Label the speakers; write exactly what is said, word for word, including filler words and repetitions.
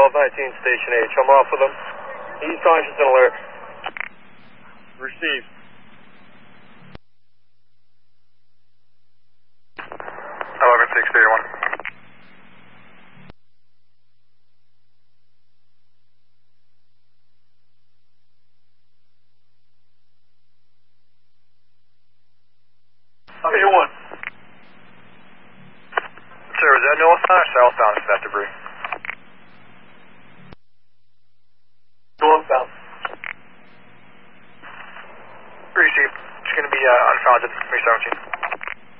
Speaker 1: twelve nineteen, Station H. I'm off with him. He's conscious and alert.
Speaker 2: Receive.
Speaker 3: eleven six, zero one.